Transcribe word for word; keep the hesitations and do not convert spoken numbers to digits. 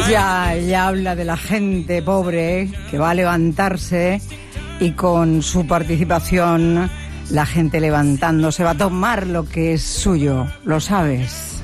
Ya, ella habla de la gente pobre que va a levantarse y con su participación la gente levantándose va a tomar lo que es suyo, ¿lo sabes?